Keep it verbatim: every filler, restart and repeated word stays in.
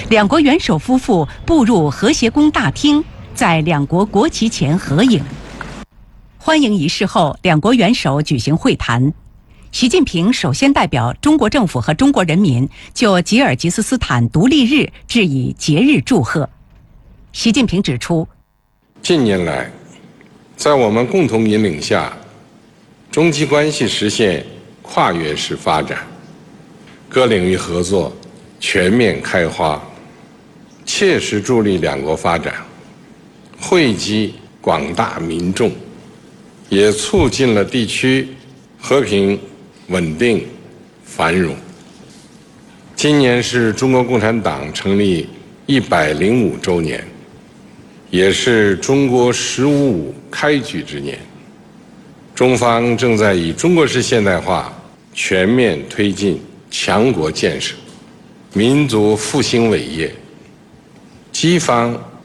两国元首夫妇步入和谐宫大厅，在两国国旗前合影。欢迎仪式后，两国元首举行会谈。习近平首先代表中国政府和中国人民就吉尔吉斯斯坦独立日致以节日祝贺。习近平指出， 近年来，在我们共同引领下，中吉关系实现跨越式发展，各领域合作全面开花，切实助力两国发展，惠及广大民众，也促进了地区和平、稳定、繁荣。今年是中国共产党成立一百零五周年，也是中国“十五五”开局之年。中方正在以中国式现代化全面推进强国建设、民族复兴伟业。西方